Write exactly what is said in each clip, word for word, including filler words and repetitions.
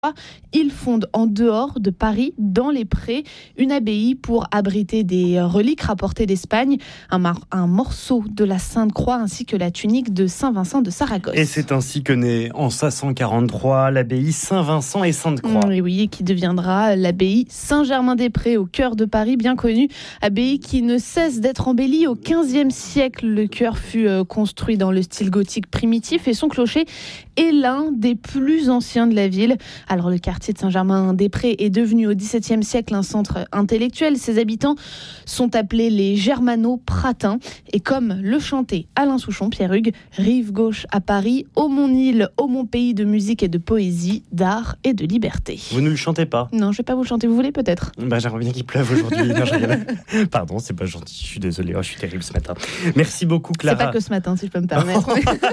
Ils fondent en dehors de Paris, dans les prés, une abbaye pour abriter des reliques rapportées d'Espagne, un, mar- un morceau de la Sainte Croix ainsi que la tunique de Saint Vincent de Saragosse. Et c'est ainsi que naît en cinq cent quarante-trois l'abbaye Saint-Vincent et Sainte-Croix. Oui, oui, qui deviendra l'abbaye Saint-Germain-des-Prés au cœur de Paris, bien connue. Abbaye qui ne cesse d'être embellie. Au quinzième siècle, le chœur fut construit dans le style gothique primitif et son clocher est l'un des plus anciens de la ville. Alors le quartier de Saint-Germain-des-Prés est devenu au dix-septième siècle un centre intellectuel. Ses habitants sont appelés les Germano-Pratins. Et comme le chantait Alain Souchon, Pierre Hugues, rive gauche à Paris, ô mon île, ô mon pays de musique et de poésie, d'art et de liberté. Vous ne le chantez pas? Non, je ne vais pas vous le chanter, vous voulez peut-être? Bah, j'aimerais bien qu'il pleuve aujourd'hui. Non, je Pardon, c'est pas gentil, je suis désolé, oh, je suis terrible ce matin. Merci beaucoup Clara. C'est pas que ce matin, si je peux me permettre.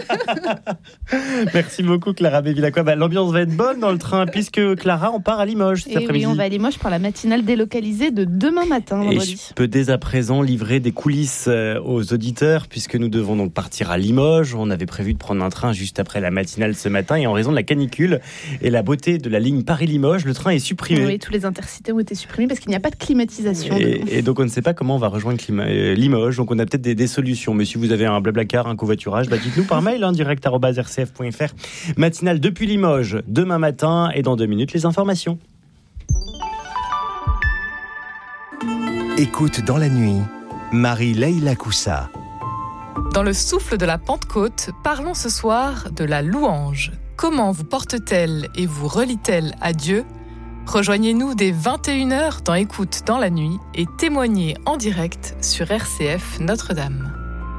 Merci beaucoup Clara Bevilacqua. Bah, l'ambiance va être bonne dans le train puisque Clara, on part à Limoges cet Et après-midi. Oui, on va à Limoges pour la matinale délocalisée de demain matin, vendredi. Et je peux dès à présent livrer des coulisses aux auditeurs puisque nous devons donc partir à Limoges. On avait prévu de prendre un train juste après la matinale ce matin et en raison de la canicule et la beauté de la ligne Paris-Limoges, le train est supprimé. Oui, tous les intercités ont été supprimés parce qu'il n'y a pas de climatisation. Et, et donc on ne sait pas comment on va rejoindre Clima, euh, Limoges, donc on a peut-être des, des solutions. Mais si vous avez un blablacar, un covoiturage, bah dites-nous par mail, hein, direct arobase r c f point f r. Matinale depuis Limoges, demain matin et dans deux minutes les informations. Écoute dans la nuit, Marie-Leila Coussa. Dans le souffle de la Pentecôte, parlons ce soir de la louange. Comment vous porte-t-elle et vous relie-t-elle à Dieu ? Rejoignez-nous dès vingt et une heures dans Écoute dans la nuit et témoignez en direct sur R C F Notre-Dame.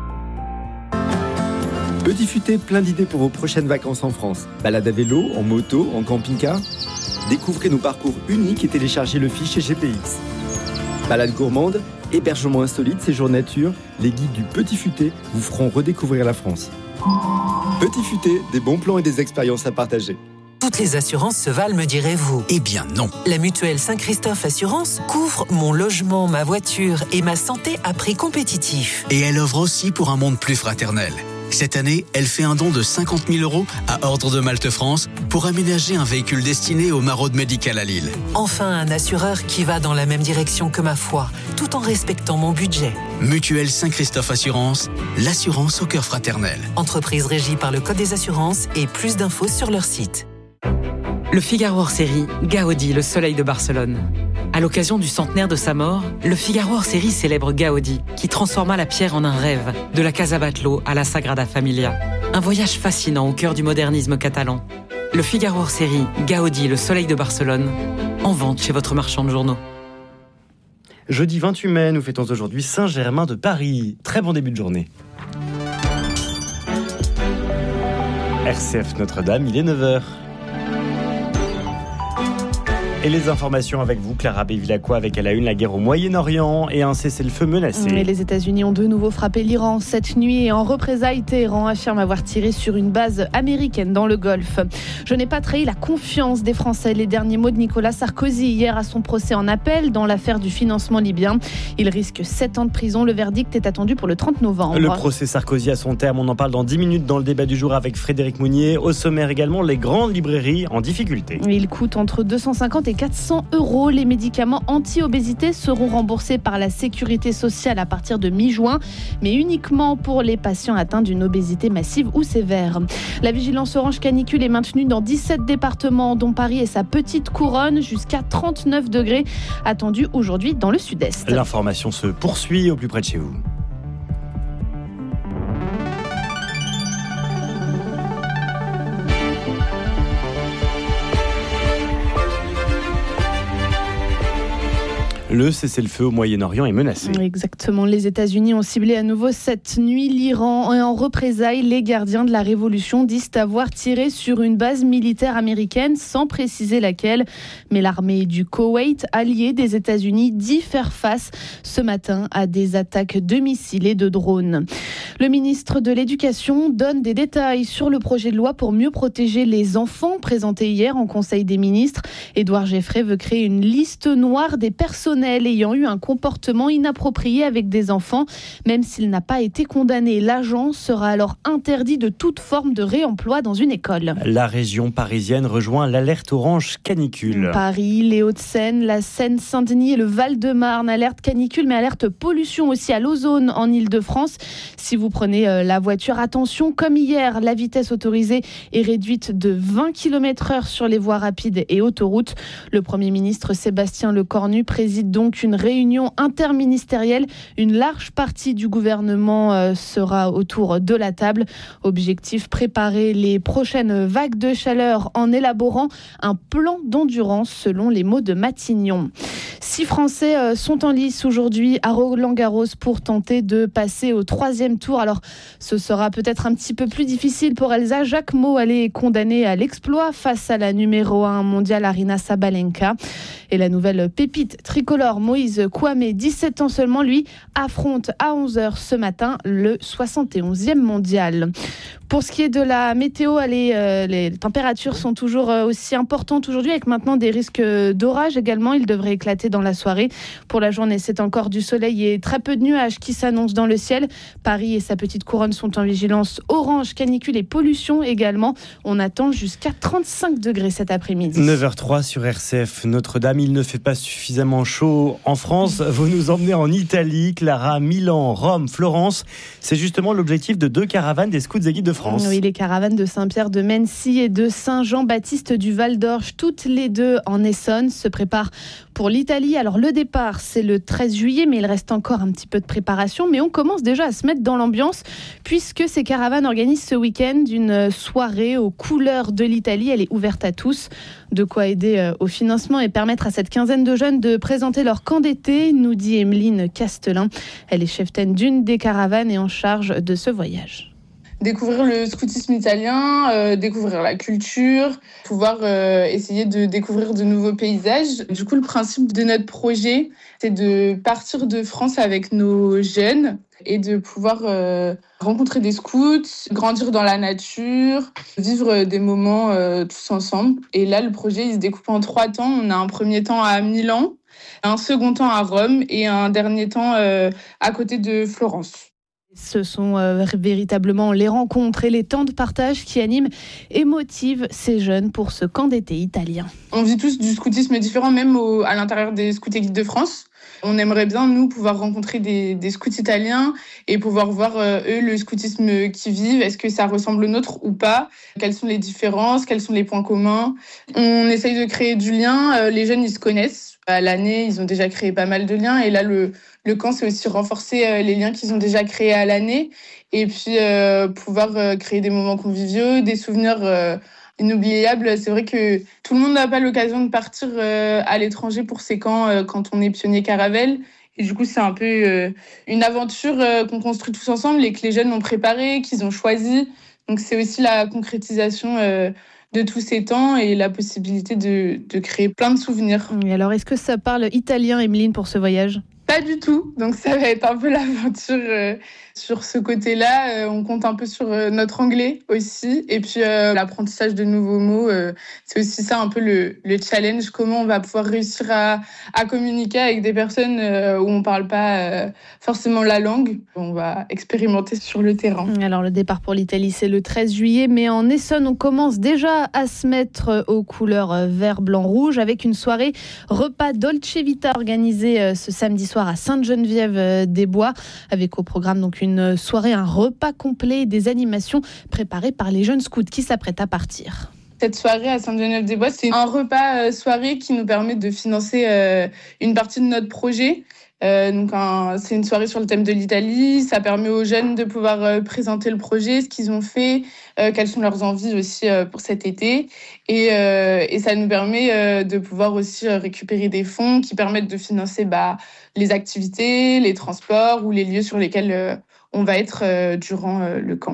Petit Futé, plein d'idées pour vos prochaines vacances en France. Balade à vélo, en moto, en camping-car. Découvrez nos parcours uniques et téléchargez le fichier G P X. Balade gourmande, hébergement insolite, séjour nature, les guides du Petit Futé vous feront redécouvrir la France. Petit Futé, des bons plans et des expériences à partager. Toutes les assurances se valent, me direz-vous? Eh bien non. La mutuelle Saint-Christophe Assurance couvre mon logement, ma voiture et ma santé à prix compétitif. Et elle offre aussi pour un monde plus fraternel. Cette année, elle fait un don de cinquante mille euros à Ordre de Malte France pour aménager un véhicule destiné aux maraudes médicales à Lille. Enfin, un assureur qui va dans la même direction que ma foi, tout en respectant mon budget. Mutuelle Saint-Christophe Assurance, l'assurance au cœur fraternel. Entreprise régie par le Code des assurances et plus d'infos sur leur site. Le Figaro hors série, Gaudi, le soleil de Barcelone. À l'occasion du centenaire de sa mort, le Figaro hors série célèbre Gaudi, qui transforma la pierre en un rêve, de la Casa Batlló à la Sagrada Familia. Un voyage fascinant au cœur du modernisme catalan. Le Figaro hors série, Gaudi, le soleil de Barcelone, en vente chez votre marchand de journaux. Jeudi vingt-huit mai, nous fêtons aujourd'hui Saint-Germain de Paris. Très bon début de journée. R C F Notre-Dame, il est neuf heures. Et les informations avec vous, Clara Bevilacqua, avec à la une la guerre au Moyen-Orient et un cessez-le-feu menacé. Mais les États-Unis ont de nouveau frappé l'Iran cette nuit et en représailles, Téhéran affirme avoir tiré sur une base américaine dans le Golfe. Je n'ai pas trahi la confiance des Français. Les derniers mots de Nicolas Sarkozy hier à son procès en appel dans l'affaire du financement libyen. Il risque sept ans de prison. Le verdict est attendu pour le trente novembre. Le procès Sarkozy à son terme, on en parle dans dix minutes dans le débat du jour avec Frédéric Mounier. Au sommaire également, les grandes librairies en difficulté. Il coûte entre deux cent cinquante et quatre cents euros. Les médicaments anti-obésité seront remboursés par la sécurité sociale à partir de mi-juin, mais uniquement pour les patients atteints d'une obésité massive ou sévère. La vigilance orange canicule est maintenue dans dix-sept départements, dont Paris et sa petite couronne, jusqu'à trente-neuf degrés attendus aujourd'hui dans le sud-est. L'information se poursuit au plus près de chez vous. Le cessez-le-feu au Moyen-Orient est menacé. Exactement. Les États-Unis ont ciblé à nouveau cette nuit l'Iran. Et en représailles, les gardiens de la révolution disent avoir tiré sur une base militaire américaine, sans préciser laquelle. Mais l'armée du Koweït, alliée des États-Unis, dit faire face ce matin à des attaques de missiles et de drones. Le ministre de l'Éducation donne des détails sur le projet de loi pour mieux protéger les enfants, présenté hier en Conseil des ministres. Édouard Geffray veut créer une liste noire des personnels personnel ayant eu un comportement inapproprié avec des enfants. Même s'il n'a pas été condamné, l'agent sera alors interdit de toute forme de réemploi dans une école. La région parisienne rejoint l'alerte orange canicule. Paris, les Hauts-de-Seine, la Seine-Saint-Denis et le Val-de-Marne, alerte canicule mais alerte pollution aussi à l'ozone en Ile-de-France. Si vous prenez la voiture, attention, comme hier, la vitesse autorisée est réduite de vingt kilomètres heure sur les voies rapides et autoroutes. Le Premier ministre Sébastien Lecornu préside donc une réunion interministérielle. Une large partie du gouvernement sera autour de la table. Objectif, préparer les prochaines vagues de chaleur en élaborant un plan d'endurance selon les mots de Matignon. Six Français sont en lice aujourd'hui à Roland-Garros pour tenter de passer au troisième tour. Alors, ce sera peut-être un petit peu plus difficile pour Elsa. Jacques Mot, elle est condamnée à l'exploit face à la numéro un mondiale Aryna Sabalenka. Et la nouvelle pépite tricolore Moïse Kouamé, dix-sept ans seulement, lui, affronte à onze heures ce matin le soixante et onzième mondial. Pour ce qui est de la météo, les, euh, les températures sont toujours aussi importantes aujourd'hui, avec maintenant des risques d'orage également. Il devrait éclater dans la soirée. Pour la journée, c'est encore du soleil et très peu de nuages qui s'annoncent dans le ciel. Paris et sa petite couronne sont en vigilance orange, canicule et pollution également. On attend jusqu'à trente-cinq degrés cet après-midi. neuf heures trois sur R C F Notre-Dame. Il ne fait pas suffisamment chaud en France. Vous nous emmenez en Italie, Clara, Milan, Rome, Florence. C'est justement l'objectif de deux caravanes des Scouts et Guides de France. Oui, les caravanes de Saint-Pierre de Mency et de Saint-Jean-Baptiste du Val-d'Orge, toutes les deux en Essonne, se préparent pour l'Italie. Alors le départ, c'est le treize juillet, mais il reste encore un petit peu de préparation. Mais on commence déjà à se mettre dans l'ambiance, puisque ces caravanes organisent ce week-end une soirée aux couleurs de l'Italie. Elle est ouverte à tous. De quoi aider au financement et permettre à cette quinzaine de jeunes de présenter leur camp d'été, nous dit Emeline Castelin. Elle est cheftaine d'une des caravanes et en charge de ce voyage. Découvrir le scoutisme italien, euh, découvrir la culture, pouvoir euh, essayer de découvrir de nouveaux paysages. Du coup, le principe de notre projet, c'est de partir de France avec nos jeunes et de pouvoir euh, rencontrer des scouts, grandir dans la nature, vivre des moments euh, tous ensemble. Et là, le projet, il se découpe en trois temps. On a un premier temps à Milan, un second temps à Rome et un dernier temps euh, à côté de Florence. Ce sont euh, véritablement les rencontres et les temps de partage qui animent et motivent ces jeunes pour ce camp d'été italien. On vit tous du scoutisme différent, même au, à l'intérieur des Scouts et Guides de France. On aimerait bien, nous, pouvoir rencontrer des, des scouts italiens et pouvoir voir, euh, eux, le scoutisme qu'ils vivent. Est-ce que ça ressemble au nôtre ou pas ? Quelles sont les différences ? Quels sont les points communs ? On essaye de créer du lien. Euh, les jeunes, ils se connaissent. À l'année, ils ont déjà créé pas mal de liens. Et là, le, le camp, c'est aussi renforcer euh, les liens qu'ils ont déjà créés à l'année. Et puis, euh, pouvoir euh, créer des moments conviviaux, des souvenirs euh, inoubliables. C'est vrai que tout le monde n'a pas l'occasion de partir euh, à l'étranger pour ces camps euh, quand on est pionnier Caravelle. Et du coup, c'est un peu euh, une aventure euh, qu'on construit tous ensemble et que les jeunes ont préparée, qu'ils ont choisi. Donc, c'est aussi la concrétisation euh, de tous ces temps et la possibilité de, de créer plein de souvenirs. Et alors, est-ce que ça parle italien, Emeline, pour ce voyage ? Pas du tout, donc ça va être un peu l'aventure euh, sur ce côté-là. Euh, on compte un peu sur euh, notre anglais aussi, et puis euh, l'apprentissage de nouveaux mots. Euh, c'est aussi ça un peu le, le challenge, comment on va pouvoir réussir à, à communiquer avec des personnes euh, où on ne parle pas euh, forcément la langue. On va expérimenter sur le terrain. Alors le départ pour l'Italie, c'est le treize juillet, mais en Essonne, on commence déjà à se mettre aux couleurs vert, blanc, rouge, avec une soirée repas Dolce Vita organisée euh, ce samedi soir à Sainte-Geneviève-des-Bois, avec au programme donc une soirée, un repas complet et des animations préparées par les jeunes scouts qui s'apprêtent à partir. Cette soirée à Sainte-Geneviève-des-Bois, c'est un repas euh, soirée qui nous permet de financer euh, une partie de notre projet. Euh, donc un, c'est une soirée sur le thème de l'Italie. Ça permet aux jeunes de pouvoir euh, présenter le projet, ce qu'ils ont fait, euh, quelles sont leurs envies aussi euh, pour cet été. Et, euh, et ça nous permet euh, de pouvoir aussi euh, récupérer des fonds qui permettent de financer bah, les activités, les transports ou les lieux sur lesquels euh, on va être euh, durant euh, le camp.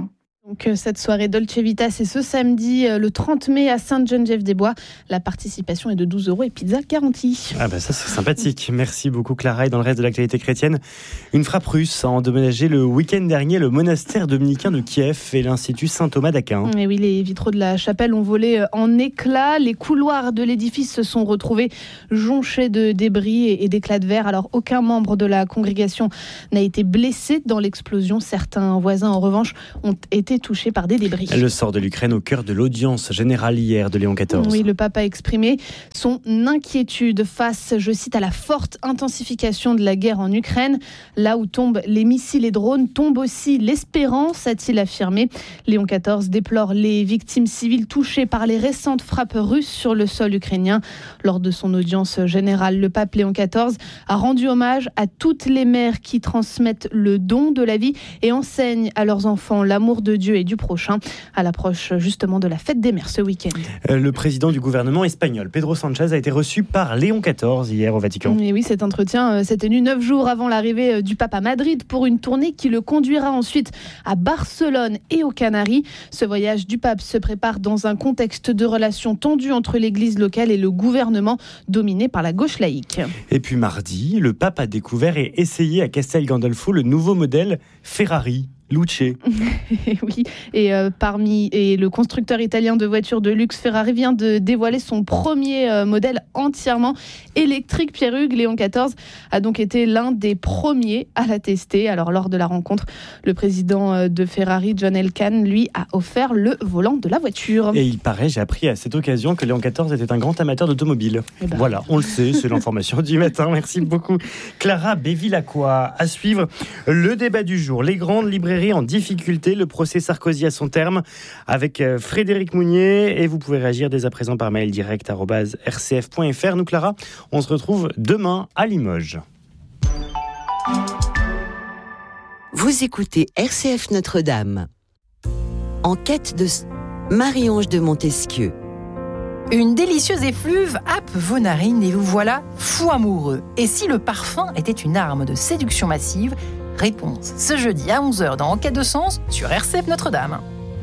Donc cette soirée Dolce Vita, c'est ce samedi, le trente mai à Sainte-Geneviève-des-Bois. La participation est de douze euros et pizza garantie. Ah bah ça c'est sympathique. Merci beaucoup Clara. Et dans le reste de l'actualité chrétienne, une frappe russe a endommagé le week-end dernier le monastère dominicain de Kiev et l'Institut Saint-Thomas d'Aquin. Et oui, les vitraux de la chapelle ont volé en éclats. Les couloirs de l'édifice se sont retrouvés jonchés de débris et d'éclats de verre. Alors aucun membre de la congrégation n'a été blessé dans l'explosion. Certains voisins en revanche ont été touchés par des débris. Le sort de l'Ukraine au cœur de l'audience générale hier de Léon quatorze. Oui, le pape a exprimé son inquiétude face, je cite, à la forte intensification de la guerre en Ukraine. Là où tombent les missiles et drones, tombe aussi l'espérance, a-t-il affirmé. Léon quatorze déplore les victimes civiles touchées par les récentes frappes russes sur le sol ukrainien. Lors de son audience générale, le pape Léon quatorze a rendu hommage à toutes les mères qui transmettent le don de la vie et enseignent à leurs enfants l'amour de Dieu et du prochain, à l'approche justement de la fête des mères ce week-end. Le président du gouvernement espagnol, Pedro Sánchez, a été reçu par Léon quatorze hier au Vatican. Et oui, cet entretien s'est tenu neuf jours avant l'arrivée du pape à Madrid pour une tournée qui le conduira ensuite à Barcelone et aux Canaries. Ce voyage du pape se prépare dans un contexte de relations tendues entre l'église locale et le gouvernement dominé par la gauche laïque. Et puis mardi, le pape a découvert et essayé à Castel Gandolfo le nouveau modèle Ferrari. Luce. Oui, et euh, parmi et le constructeur italien de voitures de luxe Ferrari vient de dévoiler son premier euh, modèle entièrement électrique. Pierre-Hugues, Léon quatorze a donc été l'un des premiers à la tester. Alors lors de la rencontre, le président de Ferrari, John Elkann, lui a offert le volant de la voiture. Et il paraît, j'ai appris à cette occasion que Léon quatorze était un grand amateur d'automobile. Eh ben. Voilà, on le sait, c'est l'information du matin. Merci beaucoup. Clara Bévilacqua, à suivre le débat du jour. Les grandes librairies en difficulté, le procès Sarkozy à son terme avec Frédéric Mounier, et vous pouvez réagir dès à présent par mail direct arobase r c f point f r. Nous Clara, on se retrouve demain à Limoges. Vous écoutez R C F Notre-Dame. En quête de Marie-Ange de Montesquieu. Une délicieuse effluve happe vos narines et vous voilà fou amoureux. Et si le parfum était une arme de séduction massive? Réponse ce jeudi à onze heures dans En quête de sens sur R C F Notre-Dame.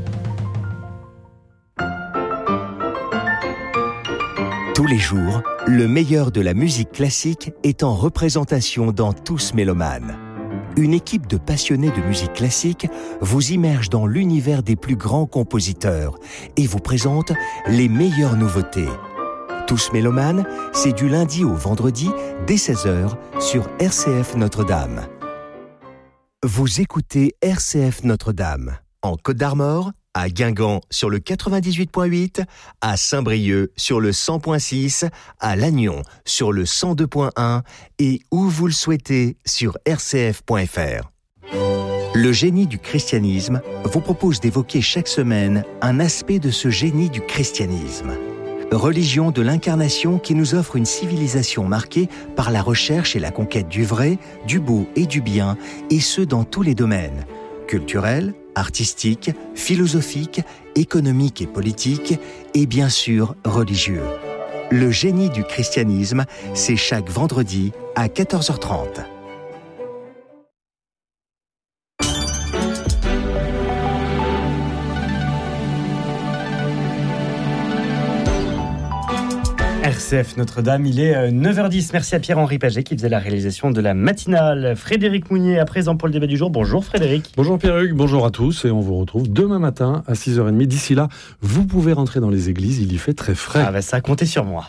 Tous les jours, le meilleur de la musique classique est en représentation dans Tous Mélomanes. Une équipe de passionnés de musique classique vous immerge dans l'univers des plus grands compositeurs et vous présente les meilleures nouveautés. Tous Mélomanes, c'est du lundi au vendredi dès seize heures sur R C F Notre-Dame. Vous écoutez R C F Notre-Dame, en Côte d'Armor, à Guingamp sur le quatre-vingt-dix-huit point huit, à Saint-Brieuc sur le cent point six, à Lannion sur le cent deux point un et où vous le souhaitez sur r c f point f r. Le génie du christianisme vous propose d'évoquer chaque semaine un aspect de ce génie du christianisme. Religion de l'incarnation qui nous offre une civilisation marquée par la recherche et la conquête du vrai, du beau et du bien, et ce dans tous les domaines, culturels, artistiques, philosophiques, économiques et politiques, et bien sûr religieux. Le génie du christianisme, c'est chaque vendredi à quatorze heures trente. R C F Notre-Dame, il est neuf heures dix. Merci à Pierre-Henri Paget qui faisait la réalisation de la matinale. Frédéric Mounier à présent pour le débat du jour. Bonjour Frédéric. Bonjour Pierre-Hugues, bonjour à tous et on vous retrouve demain matin à six heures trente. D'ici là, vous pouvez rentrer dans les églises, il y fait très frais. Ah bah ça, comptez sur moi.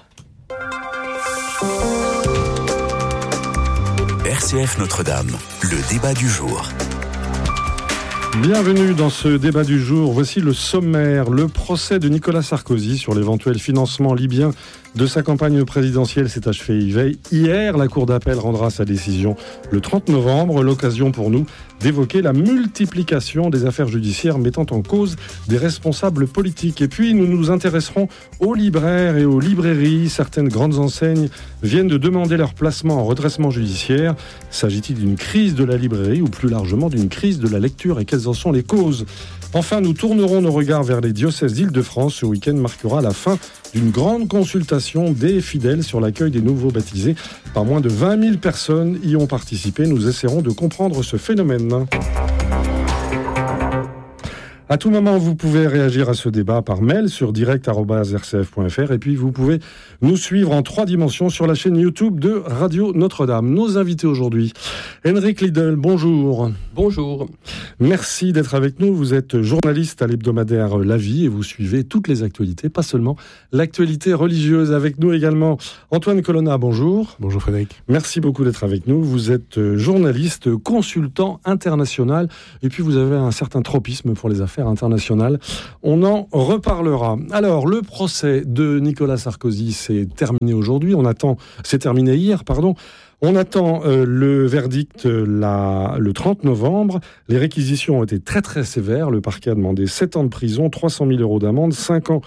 R C F Notre-Dame, le débat du jour. Bienvenue dans ce débat du jour. Voici le sommaire. Le procès de Nicolas Sarkozy sur l'éventuel financement libyen de sa campagne présidentielle s'est achevé hier. La Cour d'appel rendra sa décision le trente novembre. L'occasion pour nous d'évoquer la multiplication des affaires judiciaires mettant en cause des responsables politiques. Et puis nous nous intéresserons aux libraires et aux librairies. Certaines grandes enseignes viennent de demander leur placement en redressement judiciaire. S'agit-il d'une crise de la librairie ou plus largement d'une crise de la lecture, et quelles en sont les causes? Enfin, nous tournerons nos regards vers les diocèses d'Île-de-France. Ce week-end marquera la fin d'une grande consultation des fidèles sur l'accueil des nouveaux baptisés. Par moins de vingt mille personnes y ont participé. Nous essaierons de comprendre ce phénomène. À tout moment, vous pouvez réagir à ce débat par mail sur direct arobase r c f point f r et puis vous pouvez nous suivre en trois dimensions sur la chaîne YouTube de Radio Notre-Dame. Nos invités aujourd'hui, Henrik Liedl, bonjour. Bonjour. Merci d'être avec nous. Vous êtes journaliste à l'hebdomadaire La Vie et vous suivez toutes les actualités, pas seulement l'actualité religieuse. Avec nous également Antoine Colonna, bonjour. Bonjour Frédéric. Merci beaucoup d'être avec nous. Vous êtes journaliste, consultant international et puis vous avez un certain tropisme pour les affaires internationales. On en reparlera. Alors, le procès de Nicolas Sarkozy s'est terminé aujourd'hui. On attend, c'est terminé hier, pardon. On attend euh, le verdict euh, la, le trente novembre. Les réquisitions ont été très très sévères. Le parquet a demandé sept ans de prison, trois cent mille euros d'amende, cinq ans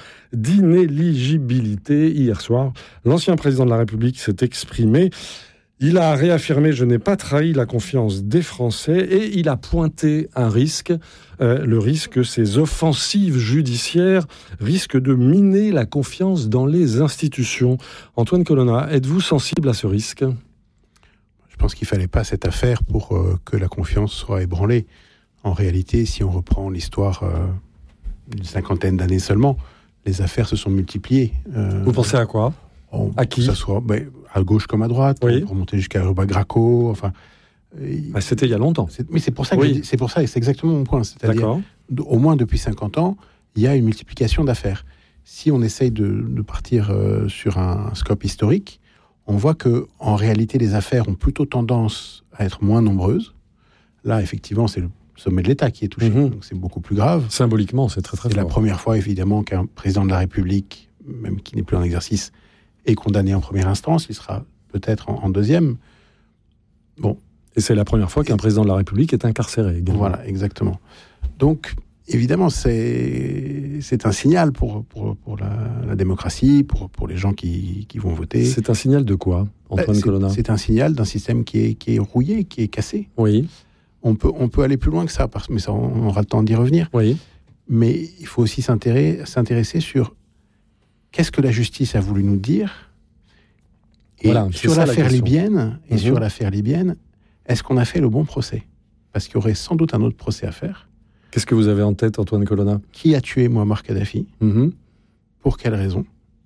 d'inéligibilité. Hier soir, l'ancien président de la République s'est exprimé. Il a réaffirmé « Je n'ai pas trahi la confiance des Français » et il a pointé un risque, euh, le risque que ces offensives judiciaires risquent de miner la confiance dans les institutions. Antoine Colonna, êtes-vous sensible à ce risque ? Je pense qu'il ne fallait pas cette affaire pour euh, que la confiance soit ébranlée. En réalité, si on reprend l'histoire euh, d'une cinquantaine d'années seulement, les affaires se sont multipliées. Euh, Vous pensez à quoi ? on, À qui ? Que ça soit ben, à gauche comme à droite, oui. pour monter jusqu'à Ruba Graco. Enfin, bah, c'était il y a longtemps. C'est, mais c'est pour ça que oui. je dis, c'est pour ça et c'est exactement mon point. C'est-à-dire, au moins depuis cinquante ans, il y a une multiplication d'affaires. Si on essaye de, de partir euh, sur un scope historique, on voit que en réalité, les affaires ont plutôt tendance à être moins nombreuses. Là, effectivement, c'est le sommet de l'État qui est touché, mmh. donc c'est beaucoup plus grave. Symboliquement, c'est très très C'est fort. la première fois, évidemment, qu'un président de la République, même qui n'est plus en exercice, est condamné en première instance. Il sera peut-être en, en deuxième. Bon. Et c'est la première fois qu'un président de la République est incarcéré également. Voilà, exactement. Donc, évidemment, c'est, c'est un signal pour, pour, pour la, la démocratie, pour, pour les gens qui, qui vont voter. C'est un signal de quoi, Antoine bah, c'est, Colonna ? C'est un signal d'un système qui est, qui est rouillé, qui est cassé. Oui. On peut, on peut aller plus loin que ça, parce, mais ça, on aura le temps d'y revenir. Oui. Mais il faut aussi s'intéresser, s'intéresser sur qu'est-ce que la justice a voulu nous dire. Et voilà, sur ça, l'affaire la libyenne, et mmh. sur l'affaire libyenne, est-ce qu'on a fait le bon procès ? Parce qu'il y aurait sans doute un autre procès à faire. Qu'est-ce que vous avez en tête, Antoine Colonna ? Qui a tué Mouammar Kadhafi ? mmh. Pour quelle raison ?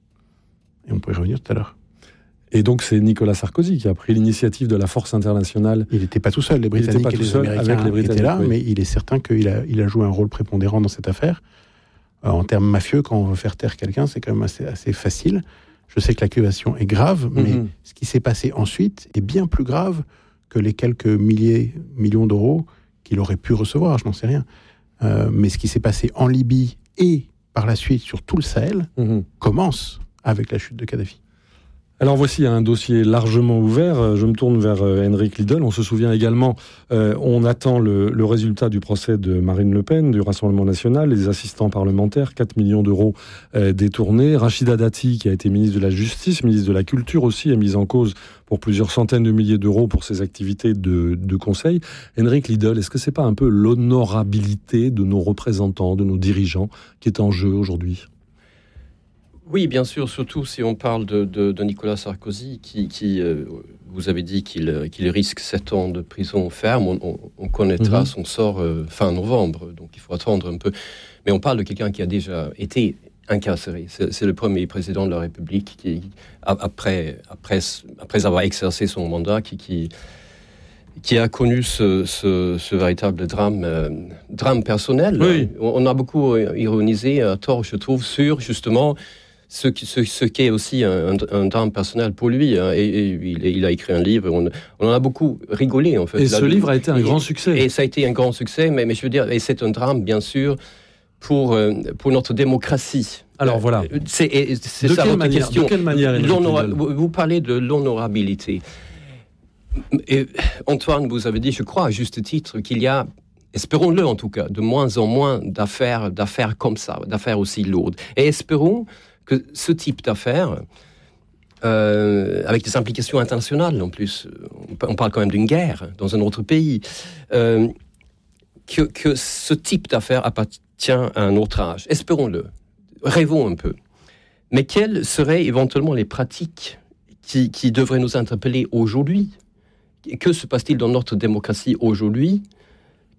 Et on peut y revenir tout à l'heure. Et donc c'est Nicolas Sarkozy qui a pris l'initiative de la force internationale. Il n'était pas tout seul, les Britanniques et les Américains les étaient là, oui. mais il est certain qu'il a, il a joué un rôle prépondérant dans cette affaire. Euh, en termes mafieux, quand on veut faire taire quelqu'un, c'est quand même assez, assez facile. Je sais que l'accusation est grave, mmh. mais ce qui s'est passé ensuite est bien plus grave que les quelques milliers, millions d'euros qu'il aurait pu recevoir, je n'en sais rien. Euh, mais ce qui s'est passé en Libye et par la suite sur tout le Sahel mmh. commence avec la chute de Kadhafi. Alors voici un dossier largement ouvert. Je me tourne vers euh, Henrik Liedl. On se souvient également, euh, on attend le, le résultat du procès de Marine Le Pen, du Rassemblement national, les assistants parlementaires, quatre millions d'euros euh, détournés. Rachida Dati, qui a été ministre de la Justice, ministre de la Culture aussi, est mise en cause pour plusieurs centaines de milliers d'euros pour ses activités de, de conseil. Henrik Liedl, est-ce que c'est pas un peu l'honorabilité de nos représentants, de nos dirigeants, qui est en jeu aujourd'hui ? Oui, bien sûr, surtout si on parle de, de, de Nicolas Sarkozy, qui, qui euh, vous avez dit qu'il, qu'il risque sept ans de prison ferme. On, on, on connaîtra mmh. son sort euh, fin novembre, donc il faut attendre un peu. Mais on parle de quelqu'un qui a déjà été incarcéré. C'est, c'est le premier président de la République qui, après, après, après avoir exercé son mandat, qui, qui, qui a connu ce, ce, ce véritable drame, euh, drame personnel. Oui. On, on a beaucoup ironisé à tort, je trouve, sur justement Ce qui, ce, ce qui est aussi un, un, un drame personnel pour lui. Hein, et, et il, il a écrit un livre, on, on en a beaucoup rigolé en fait. Et ce livre a été un et, grand succès. Et ça a été un grand succès, mais, mais je veux dire, et c'est un drame bien sûr pour, euh, pour notre démocratie. Alors voilà. C'est, et, c'est de ça quelle votre manière, question. De quelle manière vous, vous parlez de l'honorabilité. Et Antoine, vous avez dit, je crois à juste titre, qu'il y a, espérons-le en tout cas, de moins en moins d'affaires, d'affaires comme ça, d'affaires aussi lourdes. Et espérons que ce type d'affaires, euh, avec des implications internationales en plus, on parle quand même d'une guerre dans un autre pays, euh, que, que ce type d'affaires appartient à un autre âge. Espérons-le. Rêvons un peu. Mais quelles seraient éventuellement les pratiques qui, qui devraient nous interpeller aujourd'hui ? Que se passe-t-il dans notre démocratie aujourd'hui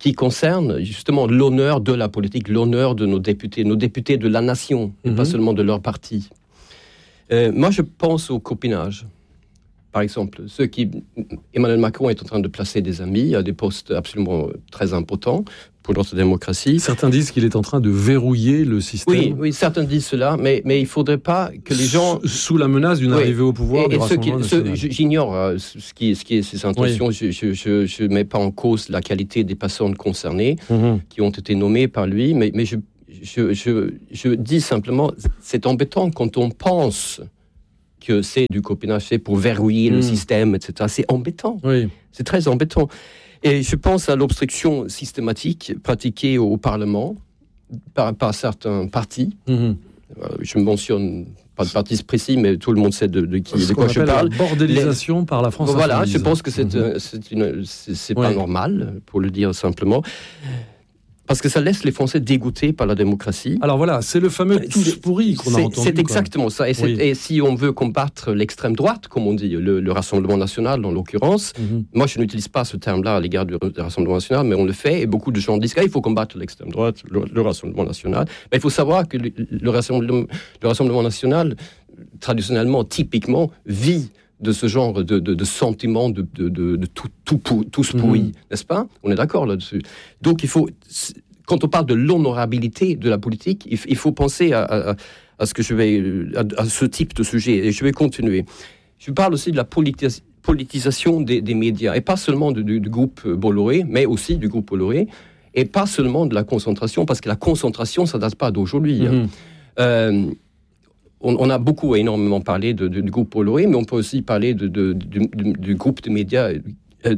qui concerne justement l'honneur de la politique, l'honneur de nos députés, nos députés de la nation, mm-hmm. et pas seulement de leur parti. Euh, moi, je pense au copinage. Par exemple, ceux qui... Emmanuel Macron est en train de placer des amis à des postes absolument très importants pour notre démocratie. Certains disent qu'il est en train de verrouiller le système. Oui, oui, certains disent cela, mais, mais il ne faudrait pas que les gens... Sous la menace d'une oui. arrivée au pouvoir et, du et Rassemblement qui, national. Ceux, j'ignore euh, ce, qui, ce qui est ses intentions. Oui. Je ne mets pas en cause la qualité des personnes concernées mm-hmm. qui ont été nommées par lui, mais, mais je, je, je, je dis simplement, c'est embêtant quand on pense... que c'est du copinage, c'est pour verrouiller mmh. le système, et cetera. C'est embêtant. Oui. C'est très embêtant. Et je pense à l'obstruction systématique pratiquée au, au Parlement par, par certains partis. Mmh. Euh, je ne mentionne pas de partis précis, mais tout le monde sait de, de, qui, de quoi je parle. La bordélisation Les... par la France Voilà, insoumise. Je pense que c'est, mmh. c'est, une, c'est, c'est oui. pas normal, pour le dire simplement. Parce que ça laisse les Français dégoûtés par la démocratie. Alors voilà, c'est le fameux tous pourris qu'on a c'est, entendu. C'est exactement ça. Et, oui. et si on veut combattre l'extrême droite, comme on dit, le, le Rassemblement national en l'occurrence, mm-hmm. moi je n'utilise pas ce terme-là à l'égard du, du Rassemblement national, mais on le fait, et beaucoup de gens disent qu'il faut combattre l'extrême droite, le, le Rassemblement national. Mais il faut savoir que le, le, Rassemblement, le Rassemblement national, traditionnellement, typiquement, vit de ce genre de, de, de sentiment de, de, de, de tout, tout, tout, tous pourris, mmh. n'est-ce pas ? On est d'accord là-dessus. Donc, il faut, quand on parle de l'honorabilité de la politique, il, il faut penser à, à, à, ce que je vais, à, à ce type de sujet, et je vais continuer. Je parle aussi de la politis- politisation des, des médias, et pas seulement du, du groupe Bolloré, mais aussi du groupe Bolloré, et pas seulement de la concentration, parce que la concentration, ça ne date pas d'aujourd'hui. Mmh. Hein. Euh, On, on a beaucoup, énormément parlé de, de, du groupe Bolloré, mais on peut aussi parler de, de, de, de, du groupe de médias euh,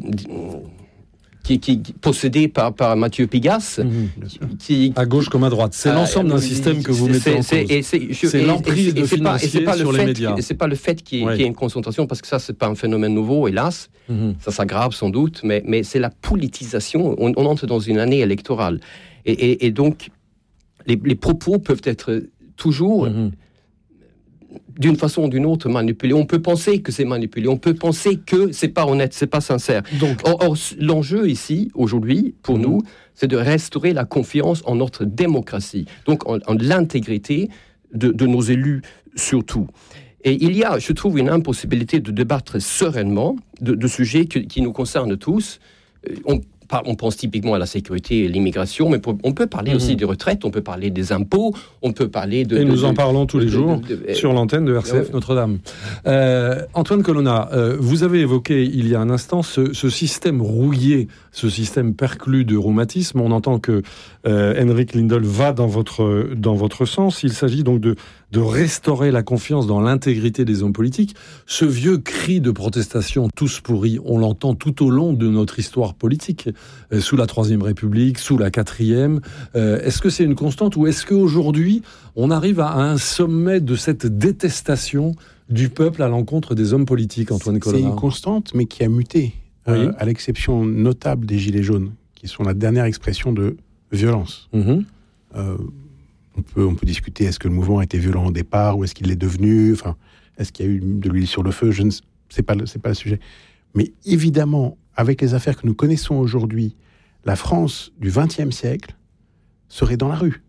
qui, qui, qui possédé par, par Mathieu Pigasse. Mmh, qui, à gauche comme à droite. C'est euh, l'ensemble d'un système que vous mettez en cause. C'est, et c'est, je, c'est et, l'emprise et, de financiers sur les fait, médias. Et c'est pas le fait qu'il y, ait, ouais. qu'il y ait une concentration, parce que ça, c'est pas un phénomène nouveau, hélas. Mmh. Ça s'aggrave sans doute, mais, mais c'est la politisation. On, on entre dans une année électorale. Et, et, et donc, les, les propos peuvent être toujours... Mmh. d'une façon ou d'une autre manipulé. On peut penser que c'est manipulé, on peut penser que c'est pas honnête, c'est pas sincère. Donc, or, or l'enjeu ici, aujourd'hui, pour mmh. nous, c'est de restaurer la confiance en notre démocratie, donc en, en l'intégrité de, de nos élus surtout. Et il y a, je trouve, une impossibilité de débattre sereinement de, de sujets que, qui nous concernent tous. On, On pense typiquement à la sécurité et l'immigration, mais on peut parler mmh. aussi des retraites, on peut parler des impôts, on peut parler de... Et de, nous de, en parlons tous les de, jours de, de, de, sur l'antenne de R C F euh, Notre-Dame. Euh, Antoine Colonna, euh, vous avez évoqué il y a un instant ce, ce système rouillé, ce système perclus de rhumatisme. On entend que euh, Henrik Lindell va dans votre, dans votre sens. Il s'agit donc de, de restaurer la confiance dans l'intégrité des hommes politiques. Ce vieux cri de protestation, tous pourris, on l'entend tout au long de notre histoire politique, euh, sous la Troisième République, sous la Quatrième. Euh, est-ce que c'est une constante ou est-ce qu'aujourd'hui, on arrive à un sommet de cette détestation du peuple à l'encontre des hommes politiques, Antoine Colonna ? C'est une constante, mais qui a muté, oui. euh, à l'exception notable des Gilets jaunes, qui sont la dernière expression de violence. Mmh. Euh, on peut, on peut discuter, est-ce que le mouvement a été violent au départ, ou est-ce qu'il l'est devenu, enfin, est-ce qu'il y a eu de l'huile sur le feu, je ne sais, c'est pas, c'est pas le sujet. Mais évidemment, avec les affaires que nous connaissons aujourd'hui, la France du vingtième siècle serait dans la rue.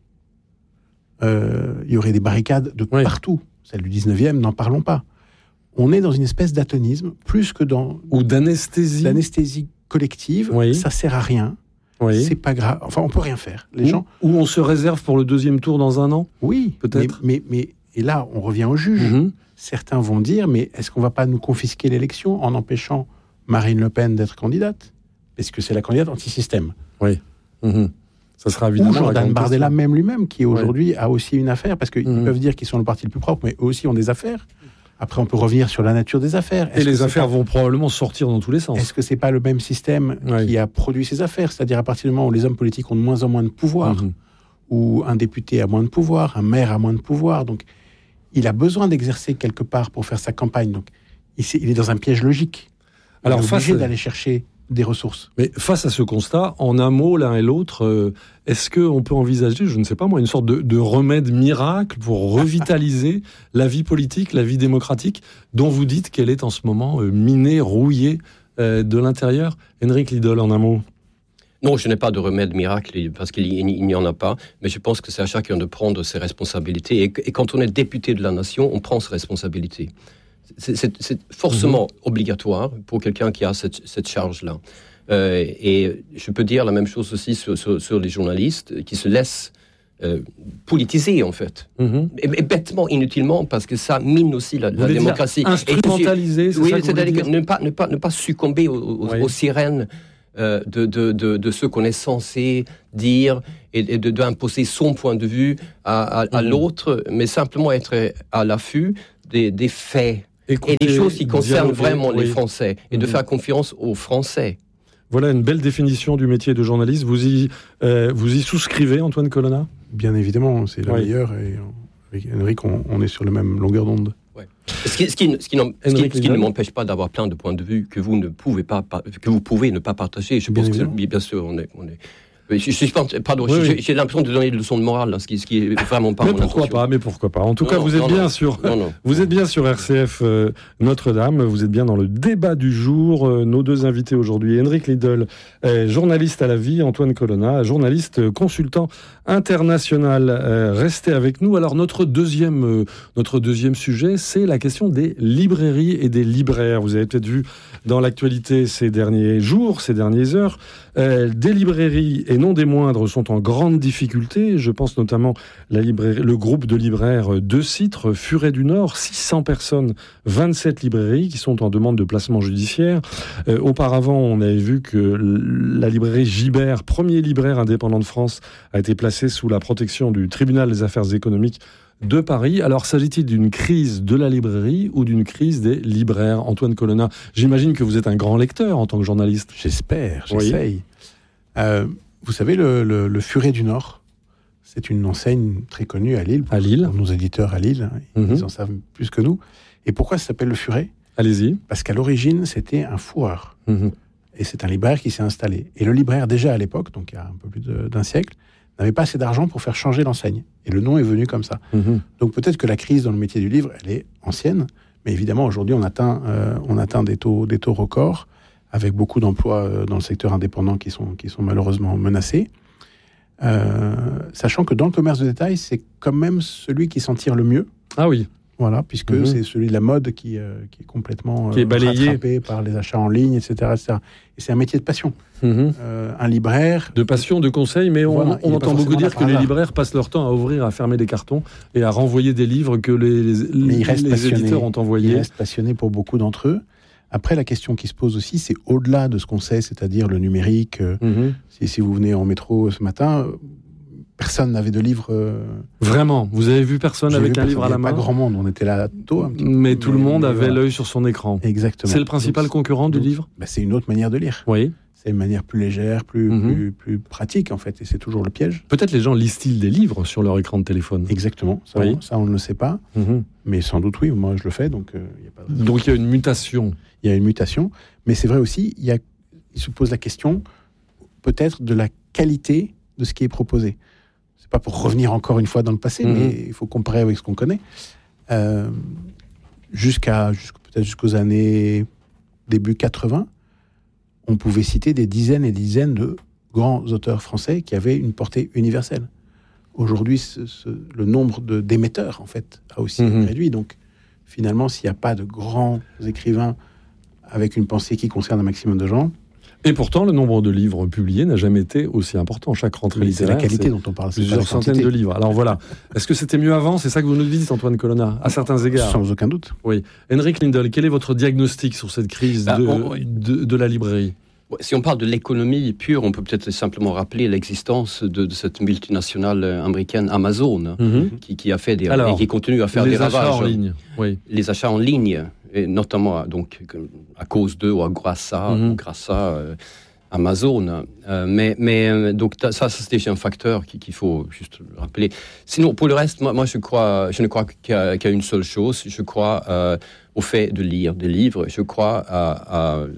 Euh, il y aurait des barricades de oui. partout. Celle du dix-neuvième, n'en parlons pas. On est dans une espèce d'atonisme, plus que dans... Ou d'anesthésie. D'anesthésie collective. Oui. Ça sert à rien. Oui. C'est pas grave. Enfin, on peut rien faire. Les ou, gens... ou on se réserve pour le deuxième tour dans un an ? Oui, peut-être. Mais, mais, mais et là, on revient au juge. Mm-hmm. Certains vont dire, mais est-ce qu'on va pas nous confisquer l'élection en empêchant Marine Le Pen d'être candidate ? Parce que c'est la candidate anti-système. Oui. Mmh. Ça sera évidemment... Ou Jordan Bardella même lui-même, qui aujourd'hui oui. a aussi une affaire, parce qu'ils mmh. peuvent dire qu'ils sont le parti le plus propre, mais eux aussi ont des affaires. Après, on peut revenir sur la nature des affaires. Est-ce Et les affaires pas... vont probablement sortir dans tous les sens. Est-ce que c'est pas le même système oui. qui a produit ces affaires ? C'est-à-dire à partir du moment où les hommes politiques ont de moins en moins de pouvoir, mmh. où un député a moins de pouvoir, un maire a moins de pouvoir, donc il a besoin d'exercer quelque part pour faire sa campagne. Donc il, il est dans un piège logique. Il Alors, est obligé face... d'aller chercher des ressources. Mais face à ce constat, en un mot, l'un et l'autre, euh, est-ce qu'on peut envisager, je ne sais pas moi, une sorte de, de remède miracle pour revitaliser la vie politique, la vie démocratique, dont vous dites qu'elle est en ce moment euh, minée, rouillée euh, de l'intérieur ? Henrik Lindell, en un mot. Non, je n'ai pas de remède miracle, parce qu'il n'y en a pas, mais je pense que c'est à chacun de prendre ses responsabilités. Et, et quand on est député de la nation, on prend ses responsabilités. C'est, c'est, c'est forcément mmh. obligatoire pour quelqu'un qui a cette, cette charge-là. Euh, et je peux dire la même chose aussi sur, sur, sur les journalistes qui se laissent euh, politiser, en fait. Mmh. Et, et bêtement, inutilement, parce que ça mine aussi la, la démocratie. Instrumentaliser, c'est oui, ça que c'est-à-dire ne pas, ne, pas, ne pas succomber aux, aux, oui. aux sirènes euh, de, de, de, de ce qu'on est censé dire et, et de, d'imposer son point de vue à, à, à mmh. l'autre, mais simplement être à l'affût des, des faits. Écoutez, et des choses qui concernent dialoguer, vraiment oui. les Français, et mmh. de faire confiance aux Français. Voilà une belle définition du métier de journaliste. Vous y, euh, vous y souscrivez, Antoine Colonna ? Bien évidemment, c'est la oui. meilleure. Et avec Henrik, on, on est sur la même longueur d'onde. Ouais. Ce qui, ce qui, ce qui, ce qui, ce qui ne m'empêche pas d'avoir plein de points de vue que vous ne pouvez pas, que vous pouvez ne pas partager. Je bien pense évidemment. que bien sûr, on est, on est Je, je, je, pardon, oui, j'ai, oui. j'ai l'impression de donner des leçons de morale, là, ce, qui, ce qui est vraiment pas mais mon pourquoi intention. pas, mais pourquoi pas. En tout non, cas, non, vous êtes non, bien non. sur, non, non. vous êtes bien sur R C F euh, Notre-Dame. Vous êtes bien dans le débat du jour. Euh, nos deux invités aujourd'hui, Henrik Lidl, euh, journaliste à la vie, Antoine Colonna, journaliste euh, consultant international. Euh, restez avec nous. Alors notre deuxième, euh, notre deuxième sujet, c'est la question des librairies et des libraires. Vous avez peut-être vu dans l'actualité ces derniers jours, ces dernières heures, euh, des librairies et non des moindres sont en grande difficulté. Je pense notamment la librairie, le groupe de libraires de Citre, Furet du Nord, six cents personnes, vingt-sept librairies qui sont en demande de placement judiciaire. Euh, auparavant, on avait vu que la librairie Gibert, premier libraire indépendant de France, a été placée sous la protection du tribunal des affaires économiques de Paris. Alors, s'agit-il d'une crise de la librairie ou d'une crise des libraires ? Antoine Colonna, j'imagine que vous êtes un grand lecteur en tant que journaliste. J'espère, j'essaye. Oui. Euh, vous savez, le, le, le Furet du Nord, c'est une enseigne très connue à Lille. Pour, à Lille. Pour nos éditeurs à Lille, ils mm-hmm. en savent plus que nous. Et pourquoi ça s'appelle le Furet ? Allez-y. Parce qu'à l'origine, c'était un fourreur. Mm-hmm. Et c'est un libraire qui s'est installé. Et le libraire, déjà à l'époque, donc il y a un peu plus de, d'un siècle, n'avait pas assez d'argent pour faire changer l'enseigne. Et le nom est venu comme ça. Mmh. Donc peut-être que la crise dans le métier du livre, elle est ancienne, mais évidemment, aujourd'hui, on atteint, euh, on atteint des taux, des taux records, avec beaucoup d'emplois euh, dans le secteur indépendant qui sont, qui sont malheureusement menacés. Euh, sachant que dans le commerce de détail, c'est quand même celui qui s'en tire le mieux. Ah oui. Voilà, puisque mmh. c'est celui de la mode qui, euh, qui est complètement qui est balayé. rattrapé par les achats en ligne, et cetera, et cetera. Et c'est un métier de passion. Mmh. Euh, un libraire... De passion, de conseil, mais on, voilà, on entend beaucoup dire que les libraires passent leur temps à ouvrir, à fermer des cartons et à renvoyer des livres que les, les, les éditeurs ont envoyés. Ils restent passionnés pour beaucoup d'entre eux. Après, la question qui se pose aussi, c'est au-delà de ce qu'on sait, c'est-à-dire le numérique. Mmh. Si, si vous venez en métro ce matin... Personne n'avait de livre. Euh... Vraiment, vous avez vu personne J'ai avec vu un livre à la main ? Pas grand monde, on était là tôt. Un petit mais peu, tout mais, le monde avait voilà. l'œil sur son écran. Exactement. C'est le principal donc, concurrent du donc, livre ? bah, c'est une autre manière de lire. Oui. C'est une manière plus légère, plus, mm-hmm. plus, plus pratique en fait, et c'est toujours le piège. Peut-être les gens lisent-ils des livres sur leur écran de téléphone ? Exactement, ça, oui. on, ça on ne le sait pas, mm-hmm. mais sans doute oui, moi je le fais. Donc il euh, y a pas de... donc il y a une mutation. Il y a une mutation, mais c'est vrai aussi, il, y a, il se pose la question peut-être de la qualité de ce qui est proposé. C'est pas pour revenir encore une fois dans le passé, mmh. mais il faut comparer avec ce qu'on connaît. Euh, jusqu'à, jusqu'à peut-être jusqu'aux années début quatre-vingts, on pouvait citer des dizaines et des dizaines de grands auteurs français qui avaient une portée universelle. Aujourd'hui, ce, ce, le nombre de, d'émetteurs, en fait, a aussi mmh. réduit. Donc, finalement, s'il n'y a pas de grands écrivains avec une pensée qui concerne un maximum de gens... Et pourtant, le nombre de livres publiés n'a jamais été aussi important. Chaque rentrée oui, littéraire, c'est la qualité dont on parle. Plusieurs centaines de livres. Alors voilà. Est-ce que c'était mieux avant ? C'est ça que vous nous dites, Antoine Colonna, à certains égards. Sans aucun doute. Oui. Henrik Lidl, quel est votre diagnostic sur cette crise bah, de, on, de, de la librairie ? Si on parle de l'économie pure, on peut peut-être simplement rappeler l'existence de, de cette multinationale américaine Amazon, mm-hmm. qui, qui a fait des Alors, et qui continue à faire des ravages. Les achats en ligne. Oui. Les achats en ligne, et notamment donc à cause d'eux ou à grâce à, mm-hmm. grâce à euh, Amazon. Euh, mais, mais donc ça, ça c'est déjà un facteur qu'il, qu'il faut juste rappeler. Sinon, pour le reste, moi, moi je crois, je ne crois qu'il y a, qu'il y a une seule chose. Je crois euh, au fait de lire des livres. Je crois à, à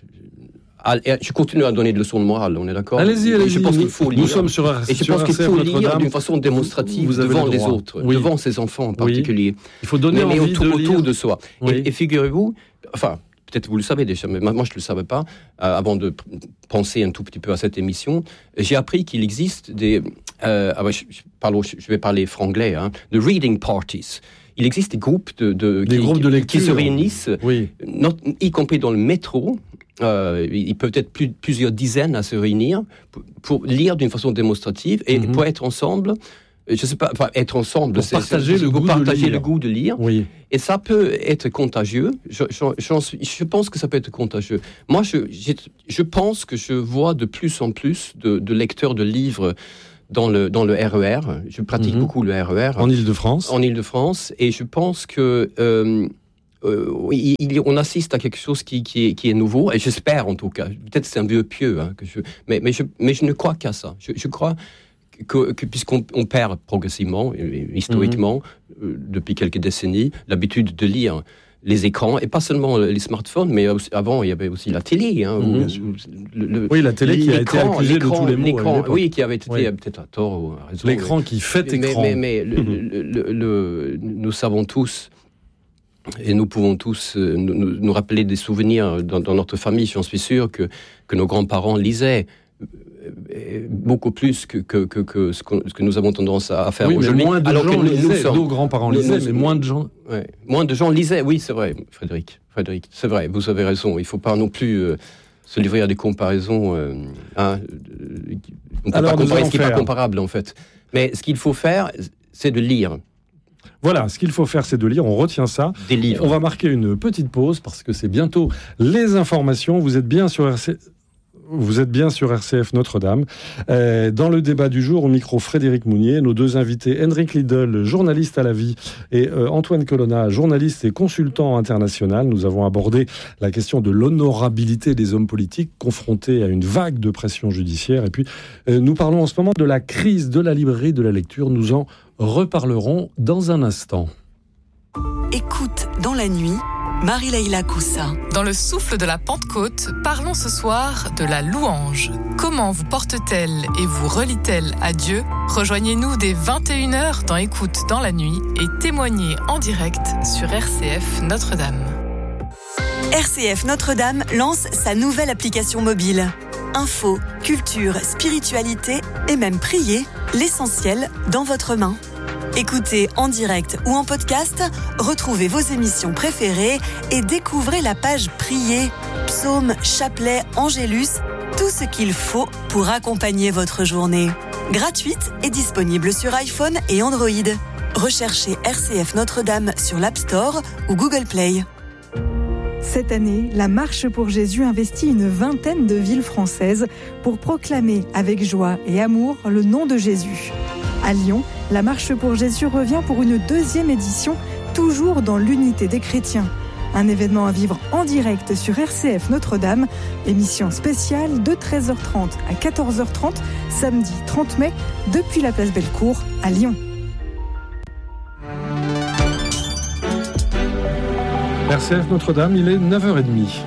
Ah, je continue à donner des leçons de morale, on est d'accord ? Allez-y, allez-y. Je pense qu'il faut lire. Nous sommes sur Et je pense qu'il faut lire d'une façon démonstrative vous devant les autres, oui. devant ses enfants en particulier. Oui. Il faut donner mais, envie mais autour, de autour lire. de soi. Oui. Et, et figurez-vous, enfin, peut-être vous le savez déjà, mais moi je ne le savais pas, euh, avant de p- penser un tout petit peu à cette émission, j'ai appris qu'il existe des... Euh, ah ouais, je, je, parle, je vais parler franglais, hein, de reading parties. Il existe des groupes de, de, des qui, groupes de lecture. qui se réunissent, oui. not, y compris dans le métro. Euh, il peut être plus, plusieurs dizaines à se réunir pour, pour lire d'une façon démonstrative et mm-hmm. pour être ensemble. Je sais pas, enfin, être ensemble, pour c'est, partager, c'est, le, pour goût partager de le goût de lire. Oui. Et ça peut être contagieux. Je, je, j'en suis, je pense que ça peut être contagieux. Moi, je, je pense que je vois de plus en plus de, de lecteurs de livres dans le, dans le R E R. Je pratique mm-hmm. beaucoup le R E R. En Île-de-France. En Île-de-France. Et je pense que... Euh, Euh, il, il, on assiste à quelque chose qui, qui, est, qui est nouveau, et j'espère en tout cas, peut-être c'est un vieux pieux, hein, que je, mais, mais, je, mais je ne crois qu'à ça. Je, je crois que, que puisqu'on on perd progressivement, historiquement, mm-hmm. euh, depuis quelques décennies, l'habitude de lire les écrans, et pas seulement les smartphones, mais aussi, avant il y avait aussi la télé. Hein, mm-hmm. où, le, le, oui, la télé qui a été accusée de tous les maux. L'écran, oui, qui avait été oui. peut-être à tort ou à raison. L'écran mais, qui fait mais, écran. Mais, mais, mais mm-hmm. le, le, le, nous savons tous. Et nous pouvons tous euh, nous, nous rappeler des souvenirs dans, dans notre famille. J'en suis sûr que, que nos grands-parents lisaient euh, beaucoup plus que, que, que, que, ce, que ce que nous avons tendance à faire oui, aujourd'hui. Mais moins de alors gens que nous, lisaient, nous sommes, nos grands-parents nous, lisaient, nous, mais moins de gens... Ouais, moins de gens lisaient, oui, c'est vrai, Frédéric. Frédéric, c'est vrai, vous avez raison. Il ne faut pas non plus... Euh, se livrer à des comparaisons... Euh, hein, on ne peut pas comparer ce qui n'est pas comparable, en fait. Mais ce qu'il faut faire, c'est de lire. Voilà, ce qu'il faut faire, c'est de lire. On retient ça. Des livres. On va marquer une petite pause parce que c'est bientôt les informations. Vous êtes bien sur R C... Vous êtes bien sur R C F Notre-Dame. Euh, dans le débat du jour, au micro Frédéric Mounier, nos deux invités, Henrik Liedl, journaliste à la vie, et euh, Antoine Colonna, journaliste et consultant international. Nous avons abordé la question de l'honorabilité des hommes politiques confrontés à une vague de pression judiciaire. Et puis, euh, nous parlons en ce moment de la crise de la librairie de la lecture. Nous en reparlerons dans un instant. Écoute dans la nuit, Marie-Leila Coussa. Dans le souffle de la Pentecôte, parlons ce soir de la louange. Comment vous porte-t-elle et vous relie-t-elle à Dieu ? Rejoignez-nous dès vingt et une heures dans Écoute dans la nuit et témoignez en direct sur R C F Notre-Dame. R C F Notre-Dame lance sa nouvelle application mobile. Info, culture, spiritualité et même prier, l'essentiel dans votre main. Écoutez en direct ou en podcast, retrouvez vos émissions préférées et découvrez la page Prier, psaumes, chapelets, angélus, tout ce qu'il faut pour accompagner votre journée. Gratuite et disponible sur iPhone et Android. Recherchez R C F Notre-Dame sur l'App Store ou Google Play. Cette année, la Marche pour Jésus investit une vingtaine de villes françaises pour proclamer avec joie et amour le nom de Jésus. À Lyon, la Marche pour Jésus revient pour une deuxième édition, toujours dans l'unité des chrétiens. Un événement à vivre en direct sur R C F Notre-Dame, émission spéciale de treize heures trente à quatorze heures trente, samedi trente mai, depuis la place Bellecour à Lyon. R C F Notre-Dame, il est neuf heures trente.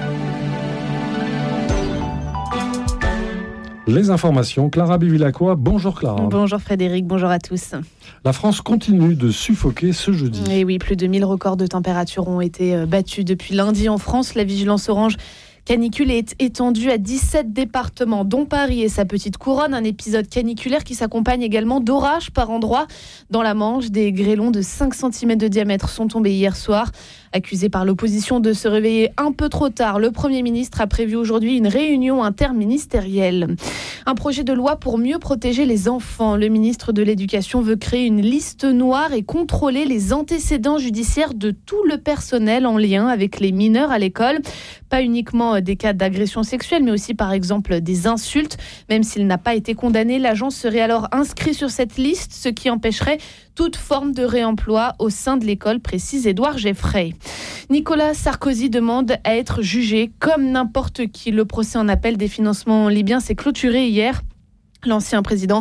Les informations, Clara Bivilacqua. Bonjour Clara. Bonjour Frédéric, bonjour à tous. La France continue de suffoquer ce jeudi. Et oui, plus de mille records de température ont été battus depuis lundi en France. La vigilance orange canicule est étendue à dix-sept départements, dont Paris et sa petite couronne. Un épisode caniculaire qui s'accompagne également d'orages par endroits. Dans la Manche, des grêlons de cinq centimètres de diamètre sont tombés hier soir. Accusé par l'opposition de se réveiller un peu trop tard, le Premier ministre a prévu aujourd'hui une réunion interministérielle. Un projet de loi pour mieux protéger les enfants. Le ministre de l'Éducation veut créer une liste noire et contrôler les antécédents judiciaires de tout le personnel en lien avec les mineurs à l'école. Pas uniquement des cas d'agression sexuelle, mais aussi par exemple des insultes. Même s'il n'a pas été condamné, l'agent serait alors inscrit sur cette liste, ce qui empêcherait toute forme de réemploi au sein de l'école, précise Édouard Geffray. Nicolas Sarkozy demande à être jugé comme n'importe qui. Le procès en appel des financements libyens s'est clôturé hier. L'ancien président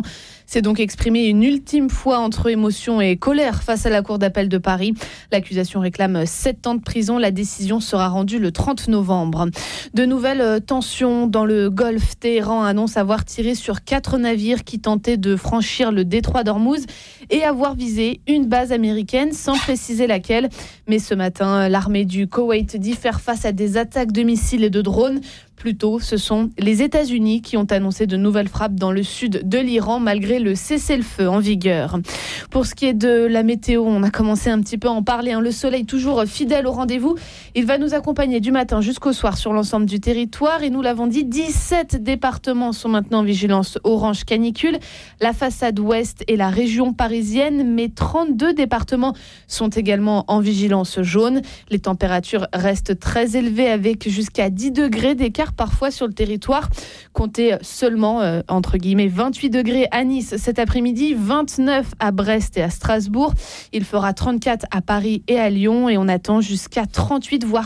s'est donc exprimé une ultime fois entre émotion et colère face à la Cour d'appel de Paris. L'accusation réclame sept ans de prison. La décision sera rendue le trente novembre. De nouvelles tensions dans le Golfe. Téhéran annonce avoir tiré sur quatre navires qui tentaient de franchir le détroit d'Ormuz et avoir visé une base américaine sans préciser laquelle. Mais ce matin, l'armée du Koweït dit faire face à des attaques de missiles et de drones. Plus tôt, ce sont les États-Unis qui ont annoncé de nouvelles frappes dans le sud de l'Iran malgré le cessez-le-feu en vigueur. Pour ce qui est de la météo, on a commencé un petit peu à en parler. Hein. Le soleil toujours fidèle au rendez-vous. Il va nous accompagner du matin jusqu'au soir sur l'ensemble du territoire. Et nous l'avons dit, dix-sept départements sont maintenant en vigilance orange canicule. La façade ouest et la région parisienne, mais trente-deux départements sont également en vigilance jaune. Les températures restent très élevées avec jusqu'à dix degrés d'écart parfois sur le territoire. Comptez seulement, euh, entre guillemets, vingt-huit degrés à Nice cet après-midi, vingt-neuf à Brest et à Strasbourg. Il fera trente-quatre à Paris et à Lyon et on attend jusqu'à trente-huit voire